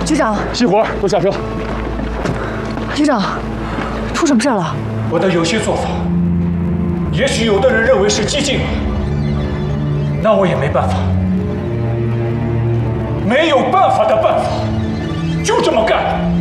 局长， 熄火，都下车。 局长，出什么事了？ 我的有些做法，也许有的人认为是激进，那我也没办法。没有办法的办法，就这么干。